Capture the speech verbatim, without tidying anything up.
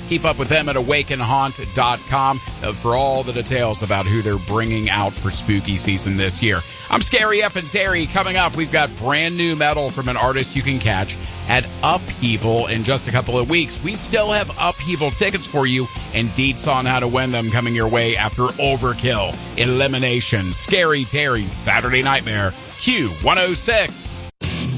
Keep up with them at awaken haunt dot com for all the details about who they're bringing out for spooky season this year. I'm Scary F and Terry. Coming up, we've got brand new metal from an artist you can catch at Upheaval in just a couple of weeks. We still have Upheaval tickets for you and deets on how to win them coming your way after Overkill, Elimination, Scary Terry's Saturday Nightmare, Q one oh six.